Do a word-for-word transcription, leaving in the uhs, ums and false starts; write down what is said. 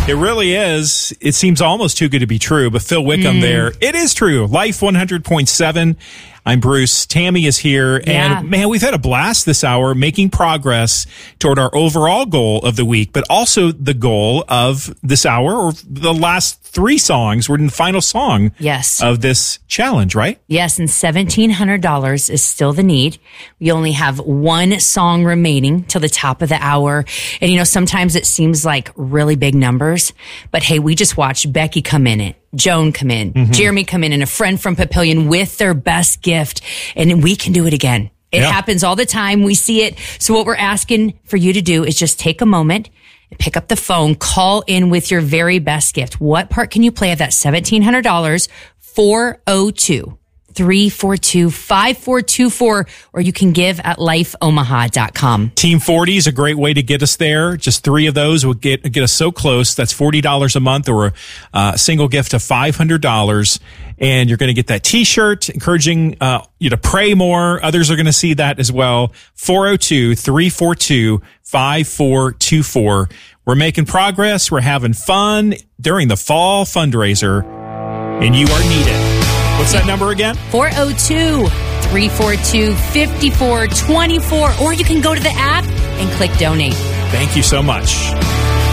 It really is. It seems almost too good to be true, but Phil Wickham mm. there. It is true. Life one hundred point seven. I'm Bruce. Tammy is here. Yeah. And man, we've had a blast this hour making progress toward our overall goal of the week, but also the goal of this hour, or the last three songs. We're in the final song yes. of this challenge, right? Yes, and seventeen hundred dollars is still the need. We only have one song remaining till the top of the hour. And, you know, sometimes it seems like really big numbers. But, hey, we just watched Becky come in it. Joan come in, mm-hmm. Jeremy come in, and a friend from Papillion with their best gift. And we can do it again. It yeah. happens all the time. We see it. So what we're asking for you to do is just take a moment, pick up the phone, call in with your very best gift. What part can you play of that seventeen hundred dollars? four oh two, three four two, five four two four, or you can give at life omaha dot com. Team forty is a great way to get us there. Just three of those will get get us so close. That's forty dollars a month, or a uh, single gift of five hundred dollars. And you're going to get that T-shirt, encouraging uh, you to pray more. Others are going to see that as well. four oh two, three four two, five four two four. We're making progress. We're having fun during the fall fundraiser, and you are needed. What's that number again? four oh two, three four two, five four two four. Or you can go to the app and click donate. Thank you so much.